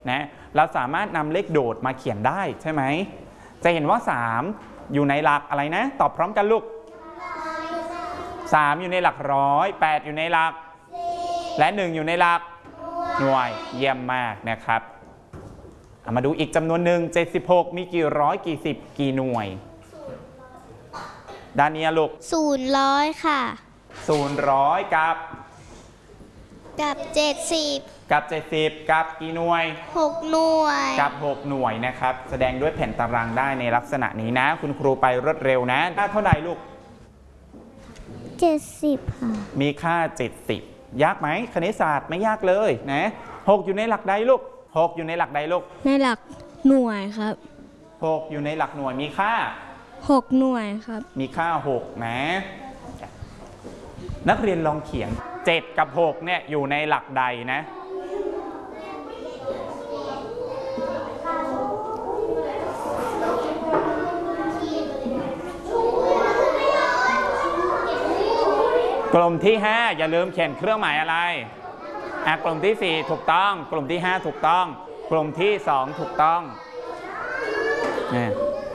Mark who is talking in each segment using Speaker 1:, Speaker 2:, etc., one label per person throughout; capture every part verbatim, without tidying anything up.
Speaker 1: นะเราสามารถนำเลขโดดมาเขียนได้ใช่ไหมจะเห็นว่าสามอยู่ในหลักอะไรนะตอบพร้อมกันลูกสามอยู่ในหลักร้อยแปดอยู่ในหลักและหนึ่งอยู่ในหลักหน่วยเยี่ยมมากนะครับเอามาดูอีกจำนวนหนึ่งเจ็ดสิบหกมีกี่ร้อยกี่สิบกี่หน่วยด้านนี้ลูก
Speaker 2: ศูนย์ร้อยค่ะ
Speaker 1: ศูนย์ร้อยกับ
Speaker 2: กับเจ็ดสิบ
Speaker 1: กับเจ็ดสิบกับกี่หน่วย
Speaker 2: หกหน่วย
Speaker 1: กับหกหน่วยนะครับแสดงด้วยแผ่นตารางได้ในลักษณะนี้นะคุณครูไปรวดเร็วนะค่าเท่าไหร่ลูก
Speaker 2: เจ็ดสิบค่ะ
Speaker 1: มีค่าเจ็ดสิบยากไหมคณิตศาสตร์ไม่ยากเลยนะหกอยู่ในหลักใดลูกหกอยู่ในหลักใดลูก
Speaker 2: ในหลักหน่วยครับ
Speaker 1: หกอยู่ในหลักหน่วยมีค่า
Speaker 2: หกหน่วยครับ
Speaker 1: มีค่าหกนะนักเรียนลองเขียนเจ็ดกับหกเนี่ยอยู่ในหลักใดนะกลุ่มที่ห้าอย่าลืมเขียนเครื่องหมายอะไรอ่ะกลุ่มที่สี่ถูกต้องกลุ่มที่ห้าถูกต้องกลุ่มที่สองถูกต้องเนี่ย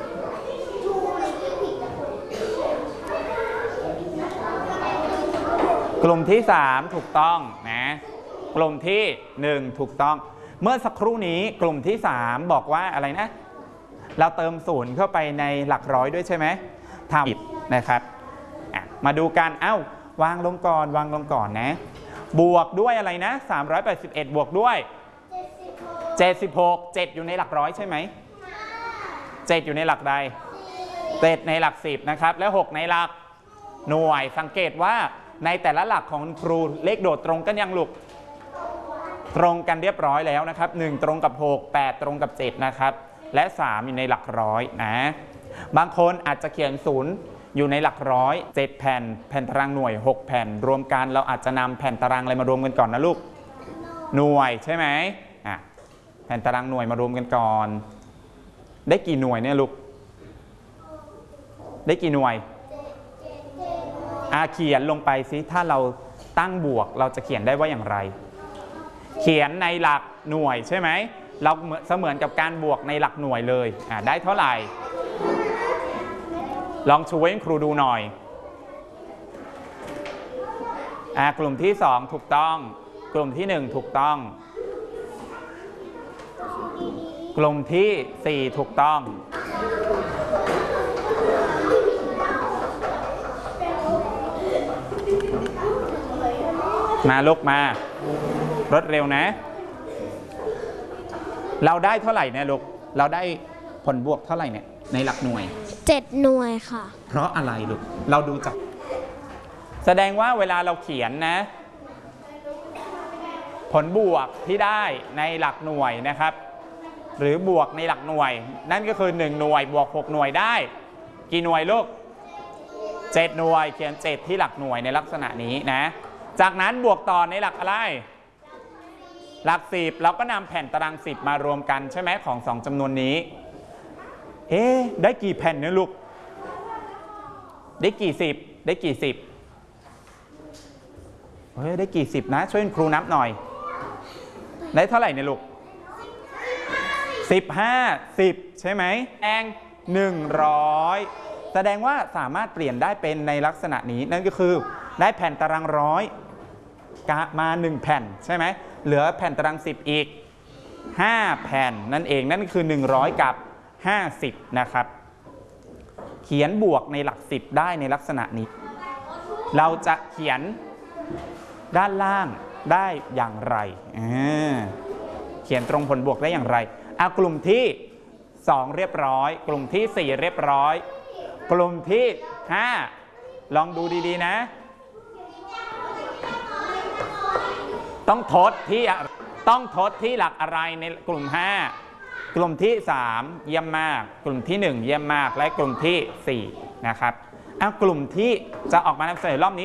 Speaker 1: กลุ่มที่สามถูกต้องนะกลุ่มที่หนึ่งถูกต้องเมื่อสักครู่นี้กลุ่มที่สามบอกว่าอะไรนะเราเติมศูนย์เข้าไปในหลักร้อยด้วยใช่ไหมทำผิดนะครับมาดูกันเอ้าวางลงก่อนวางลงก่อนนะบวกด้วยอะไรนะสามร้อยแปดสิบเอ็ดบวกด้วยเจ็ดสิบหก เจ็ดอยู่ในหลักร้อยใช่ไหมเจ็ดอยู่ในหลักใดเจ็ดในหลักสิบนะครับแล้วหกในหลักหน่วยสังเกตว่าในแต่ละหลักของครูเลขโดดตรงกันยังลูกตรงกันเรียบร้อยแล้วนะครับหนึ่งตรงกับหก แปดตรงกับเจ็ดนะครับและสามอยู่ในหลักร้อยนะบางคนอาจจะเขียนศูนย์อยู่ในหลักร้อยเจ็ดแผ่นแผ่นตารางหน่วยหกแผ่นรวมกันเราอาจจะนำแผ่นตารางอะไรมารวมกันก่อนนะลูกหน่วยใช่ไหมอ่ะแผ่นตารางหน่วยมารวมกันก่อนได้กี่หน่วยเนี่ยลูกได้กี่หน่วยอาเขียนลงไปสิถ้าเราตั้งบวกเราจะเขียนได้ว่าอย่างไรเขียนในหลักหน่วยใช่ไหมเราเสมือนกับการบวกในหลักหน่วยเลยอ่ะได้เท่าไหร่ลองช่วยครูดูหน่อยอ่ากลุ่มที่สองถูกต้องกลุ่มที่หนึ่งถูกต้องกลุ่มที่สี่ถูกต้องมาลุกมารถเร็วนะเราได้เท่าไหร่เนี่ยลูกเราได้ผลบวกเท่าไหร่เนี่ยในหลักหน่วย
Speaker 2: เจ็ดหน่วยค่ะ
Speaker 1: เพราะอะไรลูกเราดูจากแสดงว่าเวลาเราเขียนนะผลบวกที่ได้ในหลักหน่วยนะครับหรือบวกในหลักหน่วยนั่นก็คือหนึ่งหน่วยบวกหกหน่วยได้กี่หน่วยลูกเจ็ดหน่วยเขียนเจ็ดที่หลักหน่วยในลักษณะนี้นะจากนั้นบวกต่อในหลักอะไรหลักสิบเราก็นำแผ่นตารางสิบมารวมกันใช่ไหมของสองจำนวนนี้เอ๊ะได้กี่แผ่นเนี่ยลูกได้กี่สิบได้กี่สิบเฮ้ยได้กี่สิบนะช่วยครูนับหน่อยได้เท่าไหร่เนี่ยลูกสิบห้าสิบใช่ไหมแองหนึ่งร้อยแสดงว่าสามารถเปลี่ยนได้เป็นในลักษณะนี้นั่นก็คือได้แผ่นตารางร้อยกะมาหนึ่งแผ่นใช่ไหมเหลือแผ่นตารางสิบอีกห้าแผ่นนั่นเองนั่นคือหนึ่งร้อยกับห้าสิบนะครับเขียนบวกในหลักสิบได้ในลักษณะนี้เราจะเขียนด้านล่างได้อย่างไรเขียนตรงผลบวกได้อย่างไรอ่ะกลุ่มที่สองเรียบร้อยกลุ่มที่สี่เรียบร้อยกลุ่มที่ห้าลองดูดีๆนะต้องทดที่ต้องทดที่หลักอะไรในกลุ่มห้ากลุ่มที่สามเยี่ยมมากกลุ่มที่หนึ่งเยี่ยมมากและกลุ่มที่สี่นะครับอ่ะกลุ่มที่จะออกมานำเสนอรอบนี้